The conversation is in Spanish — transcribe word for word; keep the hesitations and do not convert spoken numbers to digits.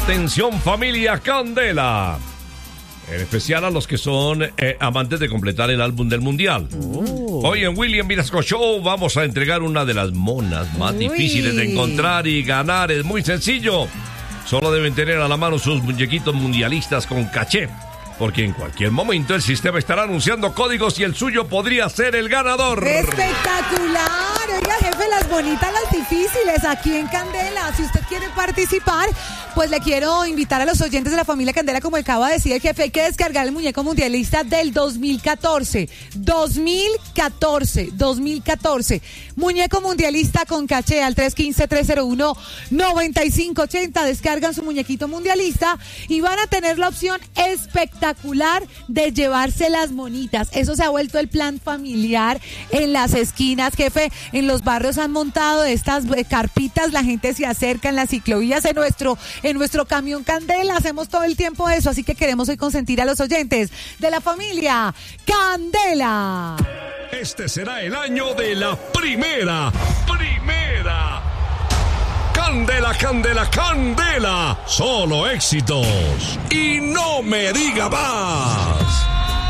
Atención familia Candela. En especial a los que son eh, amantes de completar el álbum del mundial. Oh. Hoy en William Vinasco Show vamos a entregar una de las monas más Uy. difíciles de encontrar y ganar. Es muy sencillo. Solo deben tener a la mano sus muñequitos mundialistas con caché, porque en cualquier momento el sistema estará anunciando códigos y el suyo podría ser el ganador. ¡Espectacular! Oiga, jefe, las bonitas, las difíciles aquí en Candela. Si usted quiere participar, pues le quiero invitar a los oyentes de la familia Candela, como acaba de decir el jefe, hay que descargar el muñeco mundialista del dos mil catorce. dos mil catorce, dos mil catorce. Muñeco mundialista con caché al tres uno cinco, tres cero uno, nueve cinco ocho cero. Descargan su muñequito mundialista y van a tener la opción espectacular de llevarse las monitas. Eso se ha vuelto el plan familiar en las esquinas, jefe. En los barrios han montado estas carpitas, la gente se acerca en las ciclovías, en nuestro, en nuestro camión Candela, hacemos todo el tiempo eso, así que queremos hoy consentir a los oyentes de la familia Candela. Este será el año de la primera, primera. Candela, Candela, Candela, solo éxitos. Y no me diga más.